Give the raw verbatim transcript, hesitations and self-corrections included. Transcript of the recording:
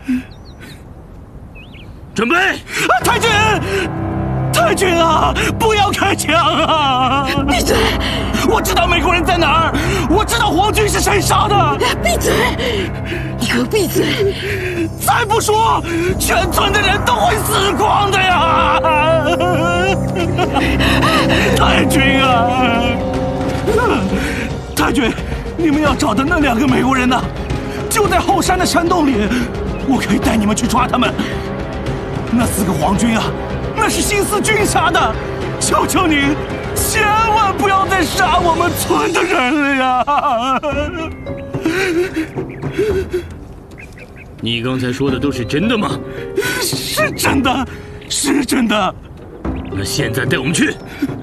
准备！ 啊，太君，太君啊，不要开枪啊！ 闭嘴！ 我知道美国人在哪儿，我知道皇军是谁杀的。 闭嘴！你给我闭嘴！ 再不说，全村的人都会死光的呀！太君啊，太君，你们要找的那两个美国人呢？就在后山的山洞里，我可以带你们去抓他们。那四个皇军啊，那是新四军杀的，求求您，千万不要再杀我们村的人了呀！ 你刚才说的都是真的吗？ 是真的，是真的。 那现在带我们去。